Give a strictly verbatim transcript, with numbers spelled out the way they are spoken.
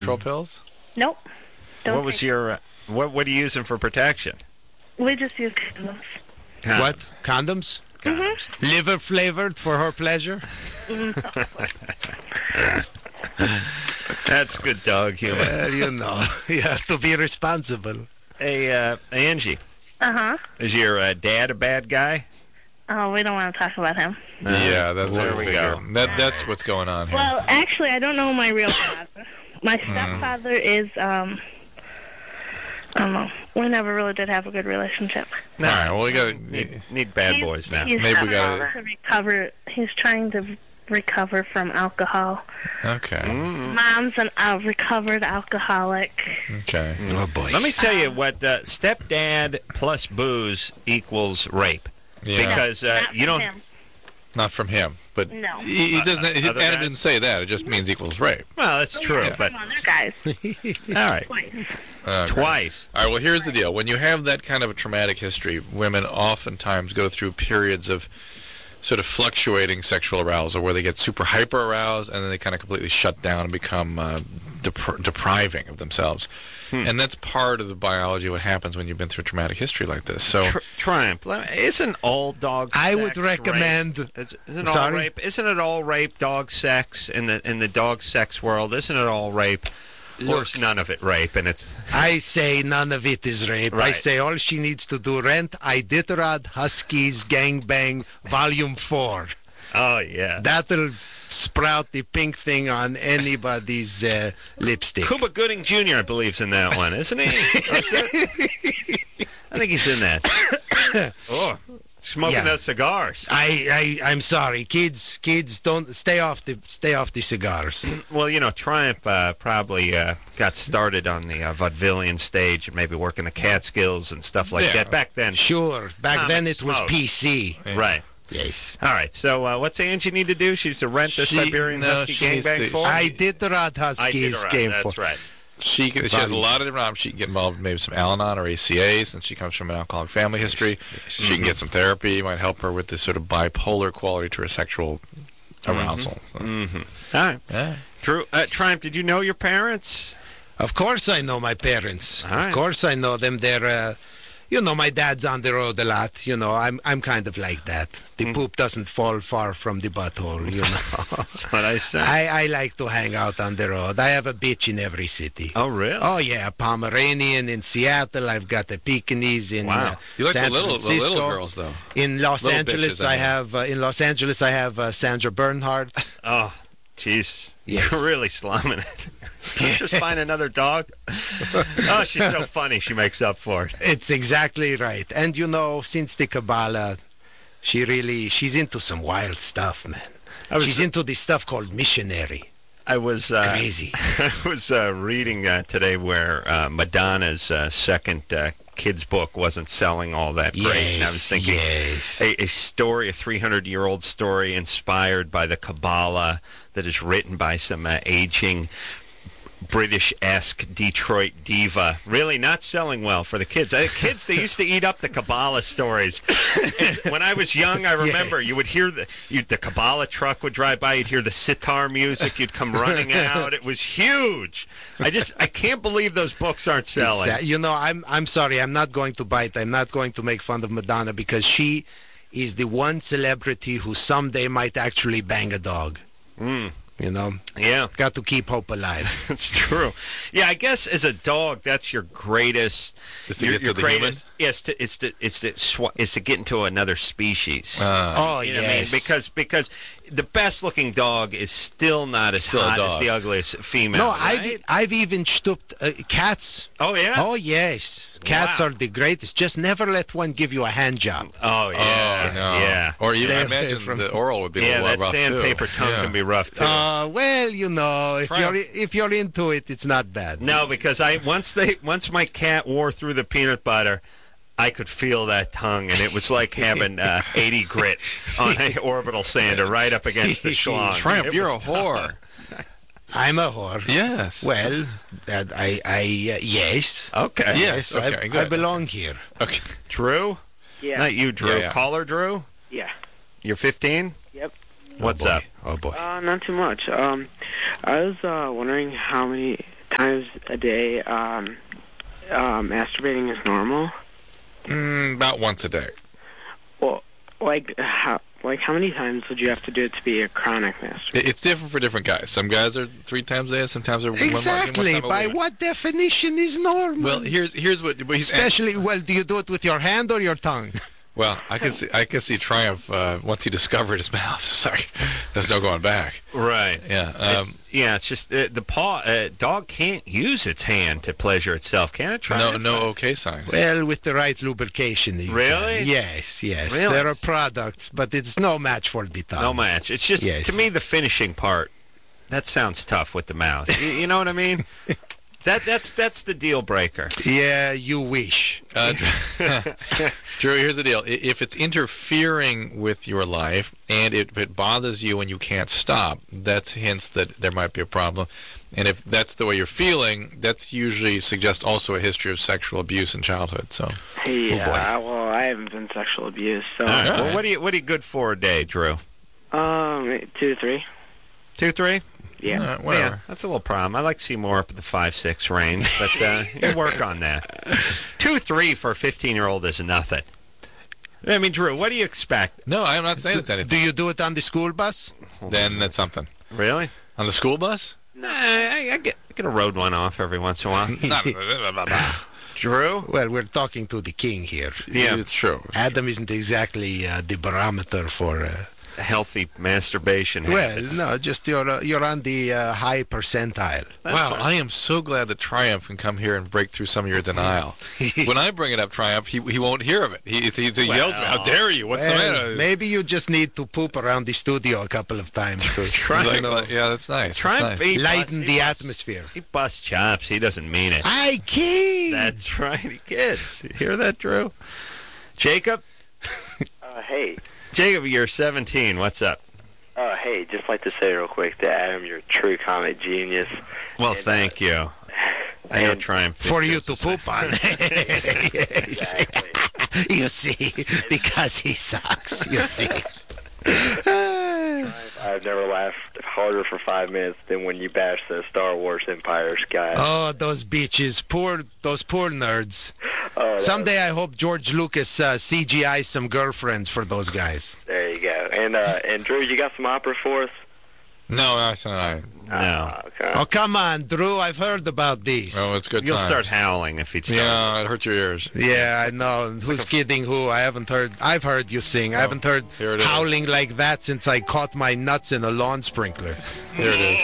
Control pills? Nope. Don't What was take your? Uh, what What are you using for protection? it. We just use condoms. What? Condoms? Mm-hmm. Liver flavored for her pleasure? That's good dog humor. Well, you know, you have to be responsible. Hey, uh, Angie, Uh-huh. is your uh, dad a bad guy? Oh, we don't want to talk about him. Yeah, that's there what we we figure. go. That that's what's going on here. Well, actually, I don't know my real father. My stepfather is, um, I don't know. We never really did have a good relationship. All right, well, we got Need, need bad He's- boys now. He's Maybe we trying gotta- to recover. He's trying to recover from alcohol. Okay. Mm. Mom's an uh, recovered alcoholic. Okay. Oh, boy. Let me tell you what uh, stepdad plus booze equals rape. Yeah. Because uh, Not you from don't. him. Not from him, but No. he, he doesn't. He, other Anna guys? didn't say that. It just means equals rape. Well, that's true, Yeah, but come on, they're guys. all right, Twice. Okay. twice. All right, well, here's the deal. When you have that kind of a traumatic history, women oftentimes go through periods of sort of fluctuating sexual arousal where they get super hyper aroused and then they kind of completely shut down and become uh, depri- depriving of themselves. Hmm. And that's part of the biology of what happens when you've been through a traumatic history like this. So, Tri- Triumph. Let- Isn't all dog I sex would recommend- rape? Is, isn't all Sorry? rape? Isn't it all rape? Dog sex in the in the dog sex world? Isn't it all rape? Or is none of it rape? And it's I say none of it is rape. I Right. say all she needs to do rent Iditarod Huskies Gangbang Volume four. oh yeah. That'll sprout the pink thing on anybody's uh, lipstick. Cuba Gooding Junior I believe's in that one, isn't he? Or is that- I think he's in that. oh, smoking Yeah. those cigars. I, I, I'm sorry, kids. Kids, don't stay off the stay off the cigars. Well, you know, Triumph uh, probably uh, got started on the uh, vaudevillian stage and maybe working the Catskills and stuff like Yeah. that back then. Sure, back Comic then it was smoke. P C. yeah. Right. Yes. All right. So, uh, what's Angie need to do? She's to rent the She- Siberian no, Husky she needs gangbang to- for. Iditarod Huskies Iditarod, game That's for. right. She, can, she has a lot of different options. She can get involved in maybe some Al-Anon or A C A since she comes from an alcoholic family history. She can get some therapy. It might help her with this sort of bipolar quality to her sexual arousal. So, Mm-hmm. All right. yeah. Drew, uh, Triumph, did you know your parents? Of course I know my parents. All Of right. course I know them. They're, uh, you know, my dad's on the road a lot. You know, I'm I'm kind of like that. The Mm. poop doesn't fall far from the butthole, you know. That's what I said. I, I like to hang out on the road. I have a bitch in every city. oh, really? Oh, yeah, a Pomeranian in Seattle. I've got a Pekingese in Wow. uh, You like the San little, the Francisco. little girls, though. In Los Little Angeles, bitches, I I mean. have uh, in Los Angeles I have uh, Sandra Bernhard. Oh, Jesus. Yes. You're really slumming it. Just find another dog. Oh, she's so funny. She makes up for it. It's exactly right. And you know, since the Kabbalah, she really she's into some wild stuff, man. I was- She's into this stuff called missionary. I was uh, Crazy. I was uh, reading uh, today where uh, Madonna's uh, second uh, kids book wasn't selling all that great. And I was Yes, thinking yes. a, a story, a three hundred year old story inspired by the Kabbalah that is written by some uh, aging British-esque Detroit diva, really not selling well for the kids. Uh, kids, they used to eat up the Kabbalah stories. And when I was young, I remember Yes. you would hear the you, the Kabbalah truck would drive by. You'd hear the sitar music. You'd come running out. It was huge. I just I can't believe those books aren't selling. It's, uh, you know, I'm I'm sorry. I'm not going to bite. I'm not going to make fun of Madonna because she is the one celebrity who someday might actually bang a dog. Mm, You know, yeah. got to keep hope alive. That's true. Yeah, I guess as a dog, that's your greatest. Just to your, get to your the greatest. Yes, to, it's to it's to sw- it's to get into another species. Uh, Oh You know what I mean? yes, Because because the best looking dog is still not as Still a hot as dog. the ugliest female. no, right? I did, I've even stooped uh, cats. Oh yeah. Oh yes, cats Wow. are the greatest. Just never let one give you a hand job. Oh yeah. oh, no. Yeah. Or even, I Stay away imagine from- the oral would be a Yeah, little that rough, sandpaper too. tongue Yeah. can be rough too. Uh, well, you know, if Try you're it. if you're into it, it's not bad. No, because I once they once my cat wore through the peanut butter, I could feel that tongue, and it was like having uh, eighty grit on an orbital sander right up against the schlong. Triumph, It you're a was whore. I'm a whore. Yes. Well, that I I uh, yes. Okay. Yes, I, okay, I good. belong here. Okay. Drew? Yeah. Not you, Drew. Yeah, yeah. Caller, Drew? Yeah. You're fifteen? Yep. What's oh boy. up? Oh boy. Uh, not too much. Um, I was uh, wondering how many times a day um, uh, masturbating is normal? Mm, about once a day. Well, like how like how many times would you have to do it to be a chronic masturbator? It- It's different for different guys. Some guys are three times a day. Sometimes they're one- one- one Exactly. time a By week. what definition is normal? Well, here's here's what what he's Especially, well, do you do it with your hand or your tongue? Well, I can see I can see Triumph uh, once he discovered his mouth. Sorry, there's no going back. Right. Yeah. It's- Um, yeah, it's just uh, the paw. Uh, dog can't use its hand to pleasure itself, can it? no, Triumph? no okay sign. Well, with the right lubrication. you Really? can. Yes, yes. Really? There are products, but it's no match for the tongue. No match. It's just Yes. to me the finishing part. That sounds tough with the mouth. you, you know what I mean? That that's that's the deal breaker. Yeah, you wish. Uh, Drew, here's the deal. I- If it's interfering with your life and if it bothers you and you can't stop, that's hints that there might be a problem. And if that's the way you're feeling, that's usually suggests also a history of sexual abuse in childhood. So, Yeah, well, I haven't been sexual abused, so All right. All Well, right. what are you what are you good for a day, Drew? um, two to three. Two, three. Yeah. uh, whatever. Yeah, that's a little problem. I like to see more up at the five, six range, but uh, you work on that. Two, three for a fifteen-year-old is nothing. I mean, Drew, what do you expect? No, I'm not saying it's Do anything. you do it on the school bus? Then that's something. Really? On the school bus? Nah, I, I get I get a road one off every once in a while. No. Drew? Well, we're talking to the king here. Yeah. It's true. Adam isn't exactly uh, the barometer for. Uh, Healthy masturbation well, habits. no, just you're uh, you're on the uh, high percentile. That's Wow, right. I am so glad that Triumph can come here and break through some of your denial. When I bring it up, Triumph, he he won't hear of it. He, he, he yells, Well, "How dare you? What's Well, the matter?" maybe you just need to poop around the studio a couple of times to Try- Like, you know, like, yeah, that's nice. Try That's and nice. be lighten he the busts- atmosphere. He busts chops. He doesn't mean it. I kid. That's right. He kids. You hear that, Drew? Jacob? Uh, hey, Jacob, you're seventeen. What's up? uh, hey, just like to say real quick that Adam, you're a true comic genius. Well, And, uh, thank you. I know and- Triumph. For you thinks to this is- poop on. Exactly. You see, because he sucks. You see. I've never laughed harder for five minutes than when you bashed the Star Wars Empire Sky. Oh, those bitches, poor, those poor nerds. Oh, that Someday I hope George Lucas uh, C G I some girlfriends for those guys. was- there you go. And uh, and Drew, you got some opera for us? No, actually, I. No. Uh, okay. Oh, come on, Drew. I've heard about these. Oh, it's good. You'll times. start howling if he starts. Yeah, it hurts your ears. Yeah, I know. Who's kidding who? I haven't heard. I've heard you sing. I haven't heard here it is. howling like that since I caught my nuts in a lawn sprinkler. Here it is.